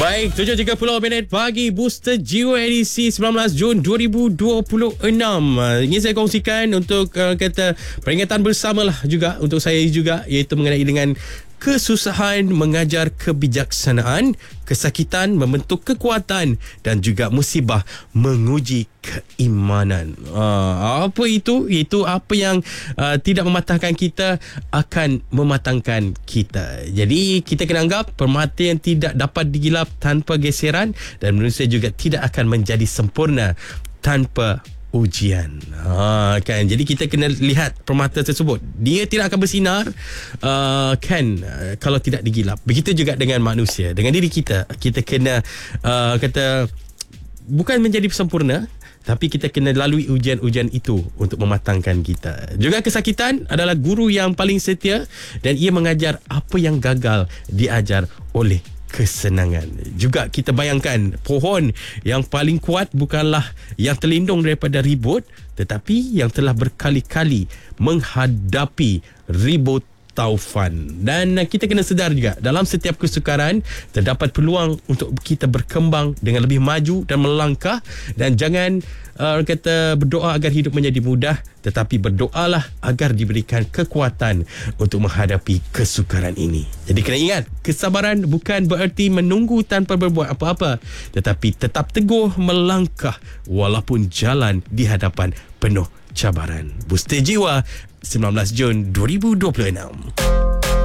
Baik, 7.30 pagi, Booster Jiwa edisi 19 Jun 2026. Ingin saya kongsikan untuk kata peringatan bersama lah juga untuk saya juga, iaitu mengenai dengan kesusahan mengajar kebijaksanaan, kesakitan membentuk kekuatan dan juga musibah menguji keimanan. Apa itu? Itu apa yang tidak mematahkan kita akan mematangkan kita. Jadi kita kena anggap permata yang tidak dapat digilap tanpa geseran, dan manusia juga tidak akan menjadi sempurna tanpa ujian. Kan, jadi kita kena lihat permata tersebut, dia tidak akan bersinar kalau tidak digilap. Begitu juga dengan manusia, dengan diri kita. Kita kena kata bukan menjadi sempurna, tapi kita kena lalui ujian-ujian itu untuk mematangkan kita. Juga kesakitan adalah guru yang paling setia, dan ia mengajar apa yang gagal diajar oleh kesenangan. Juga kita bayangkan, pohon yang paling kuat bukanlah yang terlindung daripada ribut, tetapi yang telah berkali-kali menghadapi ribut taufan. Dan kita kena sedar juga, dalam setiap kesukaran terdapat peluang untuk kita berkembang dengan lebih maju dan melangkah. Dan jangan kata berdoa agar hidup menjadi mudah, tetapi berdoalah agar diberikan kekuatan untuk menghadapi kesukaran ini. Jadi kena ingat, kesabaran bukan bererti menunggu tanpa berbuat apa-apa, tetapi tetap teguh melangkah walaupun jalan di hadapan penuh cabaran. Booster Jiwa 19 Jun 2026.